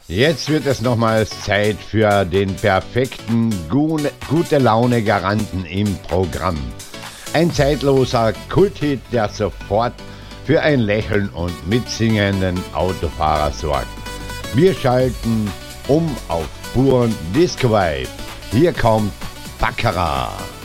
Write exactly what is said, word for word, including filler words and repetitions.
Jetzt wird es nochmals Zeit für den perfekten Gu- gute Laune Garanten im Programm. Ein zeitloser Kulthit, der sofort für ein Lächeln und mitsingenden Autofahrer sorgt. Wir schalten um auf puren Disco Vibe. Hier kommt Baccarat.